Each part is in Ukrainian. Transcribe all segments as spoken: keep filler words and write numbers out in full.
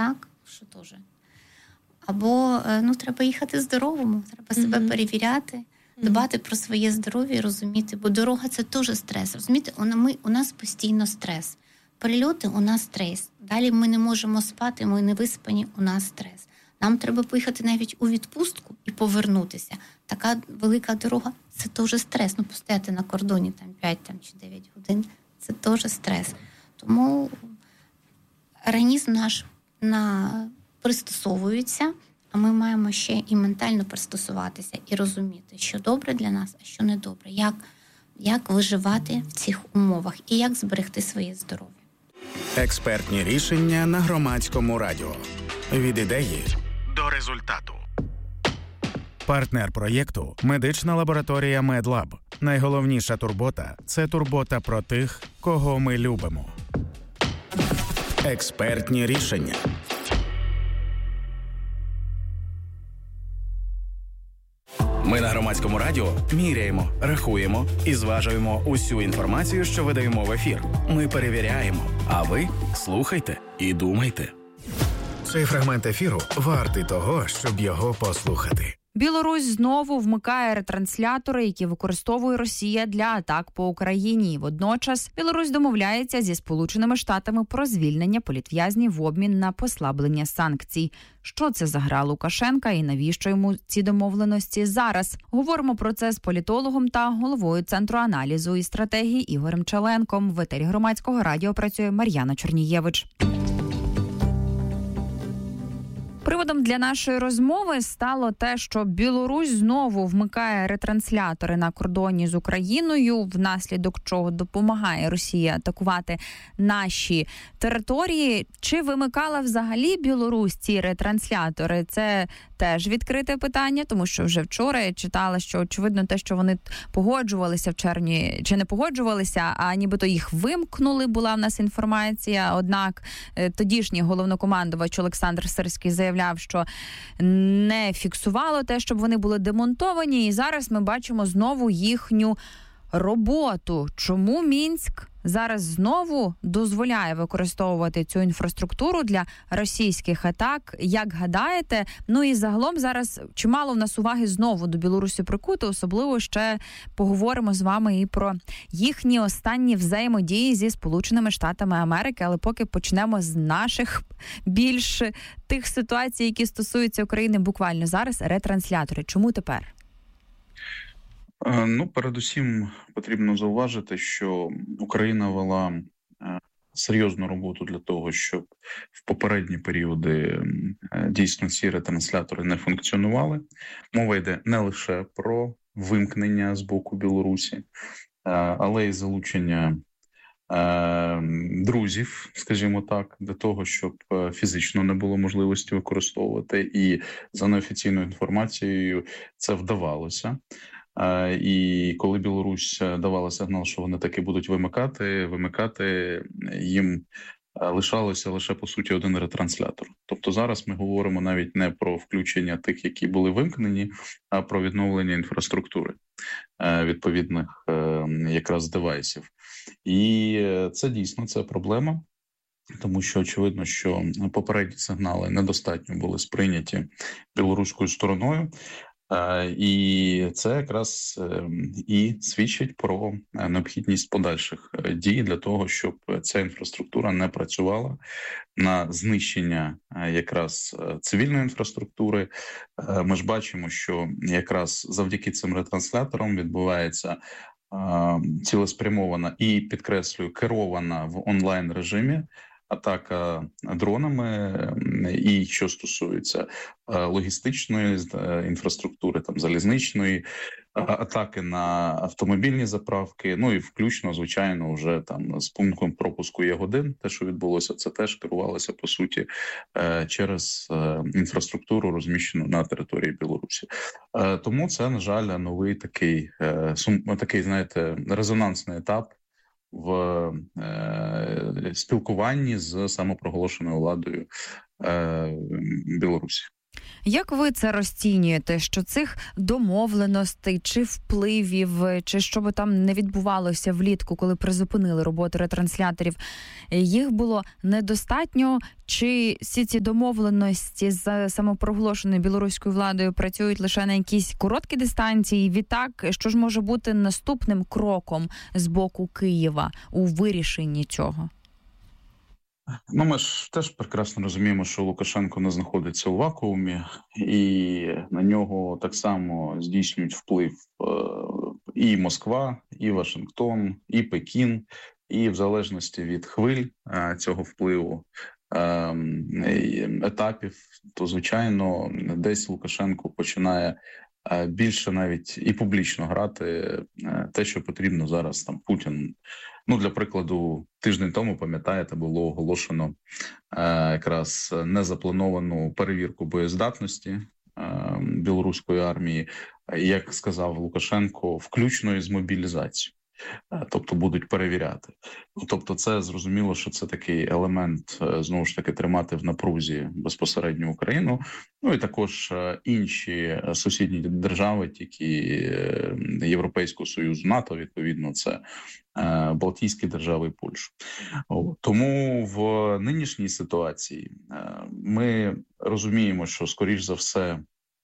так, що теж. Або, ну, треба їхати здоровому, треба себе mm-hmm. перевіряти, дбати mm-hmm. про своє здоров'я і розуміти, бо дорога – це теж стрес. Розумієте, у, ми, у нас постійно стрес. Перельоти – у нас стрес. Далі ми не можемо спати, ми не виспані, у нас стрес. Нам треба поїхати навіть у відпустку і повернутися. Така велика дорога – це теж стрес. Ну, постояти на кордоні там, п'ять там, чи дев'ять годин – це теж стрес. Тому організм наш на... пристосовується, а ми маємо ще і ментально пристосуватися і розуміти, що добре для нас, а що не добре. Як, як виживати в цих умовах і як зберегти своє здоров'я. Експертні рішення на Громадському радіо. Від ідеї до результату. Партнер проєкту – медична лабораторія Медлаб. Найголовніша турбота – це турбота про тих, кого ми любимо. Експертні рішення. Ми на Громадському радіо міряємо, рахуємо і зважуємо усю інформацію, що видаємо в ефір. Ми перевіряємо, а ви слухайте і думайте. Цей фрагмент ефіру вартий того, щоб його послухати. Білорусь знову вмикає ретранслятори, які використовує Росія для атак по Україні. Водночас Білорусь домовляється зі Сполученими Штатами про звільнення політв'язнів в обмін на послаблення санкцій. Що це за гра Лукашенка і навіщо йому ці домовленості зараз? Говоримо про це з політологом та головою Центру аналізу і стратегії Ігорем Челенком. В етері Громадського радіо працює Мар'яна Чорнієвич. Приводом для нашої розмови стало те, що Білорусь знову вмикає ретранслятори на кордоні з Україною, внаслідок чого допомагає Росії атакувати наші території. Чи вимикала взагалі Білорусь ці ретранслятори? Це теж відкрите питання, тому що вже вчора я читала, що очевидно те, що вони погоджувалися в червні, чи не погоджувалися, а нібито їх вимкнули, була в нас інформація. Однак тодішній головнокомандувач Олександр Сирський заявляв, що не фіксувало те, щоб вони були демонтовані, і зараз ми бачимо знову їхню роботу. Чому Мінськ зараз знову дозволяє використовувати цю інфраструктуру для російських атак? Як гадаєте? Ну і загалом зараз чимало в нас уваги знову до Білорусі прикуто, особливо ще поговоримо з вами і про їхні останні взаємодії зі Сполученими Штатами Америки, але поки почнемо з наших більш тих ситуацій, які стосуються України буквально зараз. Ретранслятори. Чому тепер? Ну, передусім потрібно зауважити, що Україна вела серйозну роботу для того, щоб в попередні періоди дійсно ці ретранслятори не функціонували. Мова йде не лише про вимкнення з боку Білорусі, але й залучення друзів, скажімо так, для того, щоб фізично не було можливості використовувати. І за неофіційною інформацією це вдавалося. І коли Білорусь давала сигнал, що вони таки будуть вимикати, вимикати їм лишалося лише, по суті, один ретранслятор. Тобто зараз ми говоримо навіть не про включення тих, які були вимкнені, а про відновлення інфраструктури відповідних якраз девайсів. І це дійсно це проблема, тому що очевидно, що попередні сигнали недостатньо були сприйняті білоруською стороною. І це якраз і свідчить про необхідність подальших дій для того, щоб ця інфраструктура не працювала на знищення якраз цивільної інфраструктури. Ми ж бачимо, що якраз завдяки цим ретрансляторам відбувається цілеспрямована і, підкреслюю, керована в онлайн-режимі атака дронами, і що стосується логістичної інфраструктури, там залізничної, атаки на автомобільні заправки, ну і включно, звичайно, вже там з пунктом пропуску Ягодин, те, що відбулося, це теж керувалося, по суті, через інфраструктуру, розміщену на території Білорусі. Тому це, на жаль, новий такий, такий, знаєте, резонансний етап в е, спілкуванні з самопроголошеною владою е, Білорусі. Як ви це розцінюєте, що цих домовленостей чи впливів, чи що би там не відбувалося влітку, коли призупинили роботу ретрансляторів, їх було недостатньо? Чи всі ці домовленості з самопроголошеною білоруською владою працюють лише на якісь короткі дистанції? Відтак, що ж може бути наступним кроком з боку Києва у вирішенні цього? Ну, ми ж теж прекрасно розуміємо, що Лукашенко не знаходиться у вакуумі, і на нього так само здійснюють вплив і Москва, і Вашингтон, і Пекін, і в залежності від хвиль цього впливу, етапів, то, звичайно, десь Лукашенко починає більше навіть і публічно грати те, що потрібно зараз там Путін. Ну, для прикладу, тиждень тому, пам'ятаєте, було оголошено е, якраз незаплановану перевірку боєздатності е, білоруської армії, як сказав Лукашенко, включно із мобілізацією. Тобто будуть перевіряти. Тобто це зрозуміло, що це такий елемент, знову ж таки, тримати в напрузі безпосередньо Україну. Ну і також інші сусідні держави, тільки Європейського Союзу, НАТО, відповідно, це Балтійські держави і Польща. Тому в нинішній ситуації ми розуміємо, що, скоріш за все,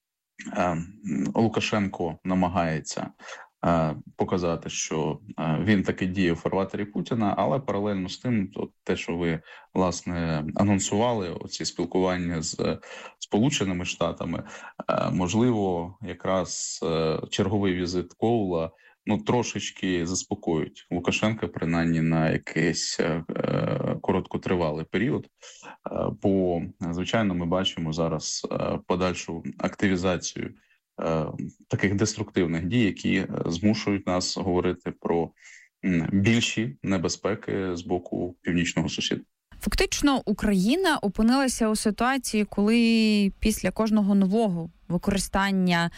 Лукашенко намагається показати, що він таки діє в фарватері Путіна, але паралельно з тим, то те, що ви, власне, анонсували, оці спілкування з Сполученими Штатами, можливо, якраз черговий візит Коула, ну, трошечки заспокоюють Лукашенка, принаймні на якийсь короткотривалий період, бо, звичайно, ми бачимо зараз подальшу активізацію таких деструктивних дій, які змушують нас говорити про більші небезпеки з боку північного сусіда. Фактично, Україна опинилася у ситуації, коли після кожного нового використання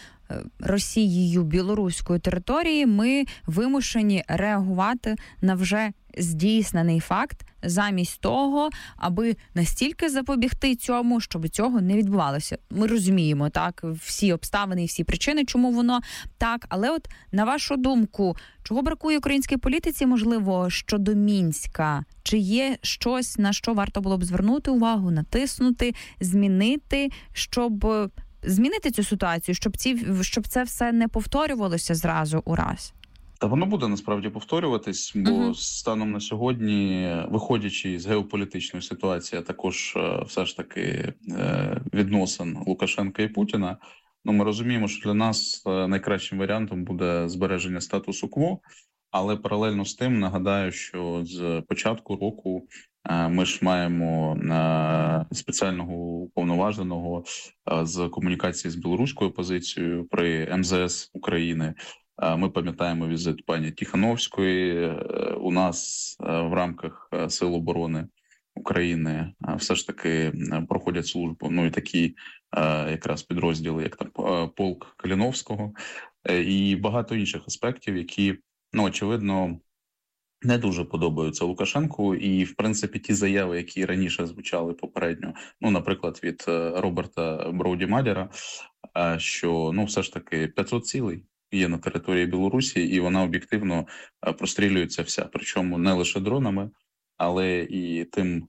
Росією білоруської території ми вимушені реагувати на вже здійснений факт, замість того, аби настільки запобігти цьому, щоб цього не відбувалося. Ми розуміємо, так, всі обставини і всі причини, чому воно так, але от, на вашу думку, чого бракує українській політиці, можливо, щодо Мінська? Чи є щось, на що варто було б звернути увагу, натиснути, змінити, щоб змінити цю ситуацію, щоб ці, щоб це все не повторювалося зразу у раз? Та воно буде насправді повторюватись, бо uh-huh. станом на сьогодні, виходячи з геополітичної ситуації, а також все ж таки відносин Лукашенка і Путіна, ну ми розуміємо, що для нас найкращим варіантом буде збереження статусу кво, але паралельно з тим нагадаю, що з початку року ми ж маємо спеціального уповноваженого з комунікації з білоруською опозицією при ем зе ес України. Ми пам'ятаємо візит пані Тихановської у нас в рамках Сил оборони України. Все ж таки проходять службу, ну і такі якраз підрозділи, як там полк Каліновського, і багато інших аспектів, які, ну, очевидно, не дуже подобаються Лукашенку. І, в принципі, ті заяви, які раніше звучали попередньо, ну, наприклад, від Роберта Броуді-Мадера, що, ну, все ж таки п'ятсот цілей є на території Білорусі, і вона об'єктивно прострілюється вся. Причому не лише дронами, але і тим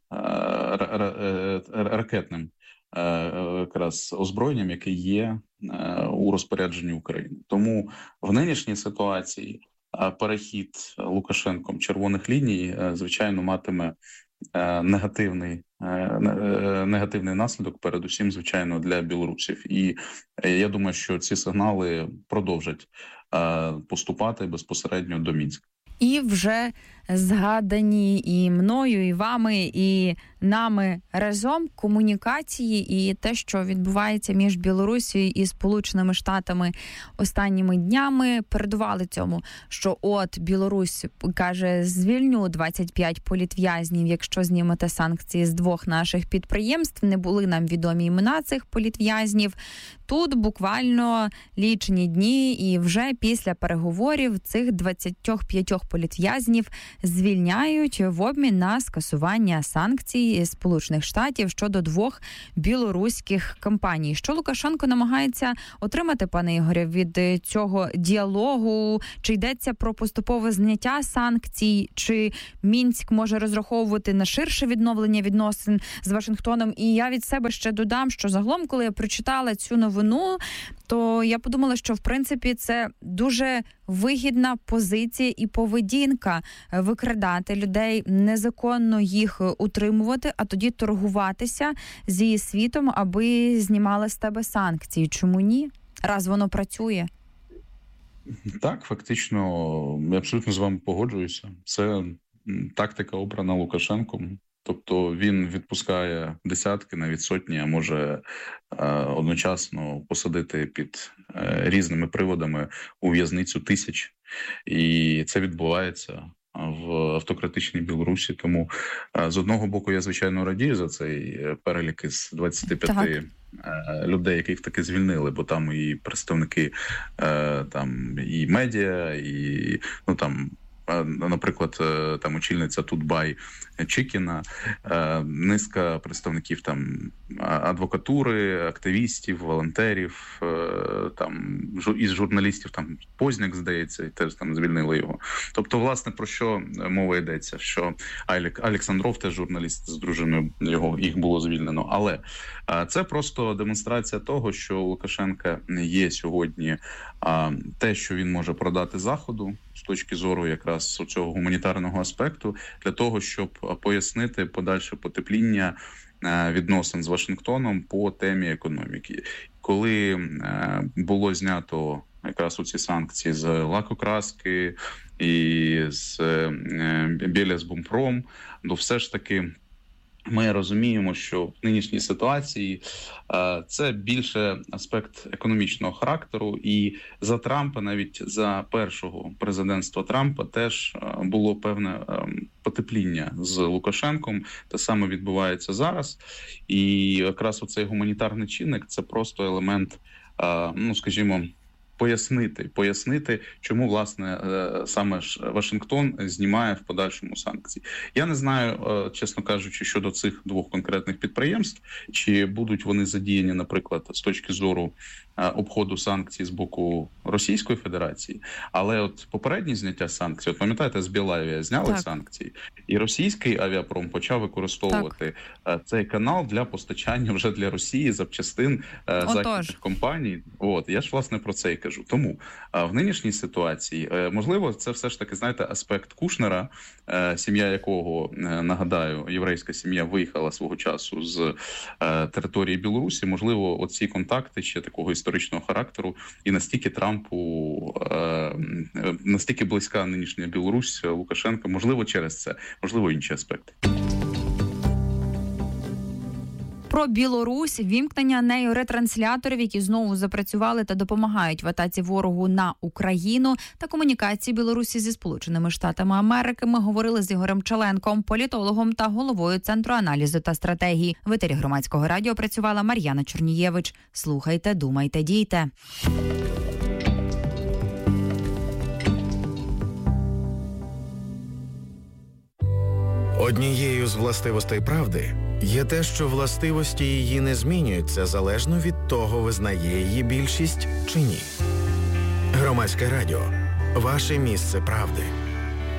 ракетним якраз озброєнням, яке є у розпорядженні України. Тому в нинішній ситуації перехід Лукашенком червоних ліній, звичайно, матиме негативний, негативний наслідок, передусім, звичайно, для білорусів. І я думаю, що ці сигнали продовжать поступати безпосередньо до Мінська. І вже згадані і мною, і вами, і нами разом комунікації і те, що відбувається між Білорусією і Сполученими Штатами останніми днями, передували цьому, що от Білорусь каже, звільню двадцять п'ять політв'язнів, якщо знімете санкції з двох наших підприємств. Не були нам відомі імена цих політв'язнів. Тут буквально лічені дні, і вже після переговорів цих двадцять п'ять політв'язнів звільняють в обмін на скасування санкцій Сполучених Штатів щодо двох білоруських компаній. Що Лукашенко намагається отримати, пане Ігоря, від цього діалогу? Чи йдеться про поступове зняття санкцій? Чи Мінськ може розраховувати на ширше відновлення відносин з Вашингтоном? І я від себе ще додам, що загалом, коли я прочитала цю новину, то я подумала, що, в принципі, це дуже вигідна позиція і поведінка викрадати людей, незаконно їх утримувати, а тоді торгуватися зі світом, аби знімали з тебе санкції. Чому ні? Раз воно працює. Так, фактично, я абсолютно з вами погоджуюся. Це тактика, обрана Лукашенком. Тобто він відпускає десятки, навіть сотні, а може одночасно посадити під різними приводами у в'язницю тисяч. І це відбувається в автократичній Білорусі. Тому з одного боку я, звичайно, радію за цей перелік із двадцяти п'яти так. людей, яких таки звільнили, бо там і представники там і медіа, і ну там. Наприклад, там очільниця Тутбай Чикіна, низка представників там адвокатури, активістів, волонтерів, там із журналістів, там Позняк, здається, і теж там звільнили його. Тобто, власне, про що мова йдеться? Що Олександров, теж журналіст з дружиною, його їх було звільнено. Але це просто демонстрація того, що у Лукашенка є сьогодні те, що він може продати Заходу з точки зору якраз цього гуманітарного аспекту, для того, щоб пояснити подальше потепління відносин з Вашингтоном по темі економіки. Коли було знято якраз оці санкції з лакокраски і з Белязбумпром, то все ж таки ми розуміємо, що в нинішній ситуації це більше аспект економічного характеру, і за Трампа, навіть за першого президентства Трампа, теж було певне потепління з Лукашенком, те саме відбувається зараз. І якраз оцей гуманітарний чинник – це просто елемент, ну, скажімо, Пояснити, пояснити, чому, власне, саме ж Вашингтон знімає в подальшому санкції. Я не знаю, чесно кажучи, щодо цих двох конкретних підприємств, чи будуть вони задіяні, наприклад, з точки зору обходу санкцій з боку Російської Федерації, але от попереднє зняття санкцій, от пам'ятаєте, з Білавія зняли так. санкції, і російський авіапром почав використовувати так. цей канал для постачання вже для Росії запчастин Отож. західних компаній. От, я ж, власне, про це і кажу. Тому в нинішній ситуації, можливо, це все ж таки, знаєте, аспект Кушнера, сім'я якого, нагадаю, єврейська сім'я виїхала свого часу з території Білорусі, можливо, оці контакти ще такого історичного характеру, і настільки Трампу, настільки близька нинішня Білорусь Лукашенка, можливо, через це, можливо, інші аспекти. Про Білорусь, вімкнення нею ретрансляторів, які знову запрацювали та допомагають в атаці ворогу на Україну, та комунікації Білорусі зі Сполученими Штатами Америки ми говорили з Ігорем Чаленком, політологом та головою Центру аналізу та стратегії. В етері Громадського радіо працювала Мар'яна Чорнієвич. Слухайте, думайте, дійте. Однією з властивостей правди є те, що властивості її не змінюються залежно від того, визнає її більшість чи ні. Громадське радіо. Ваше місце правди.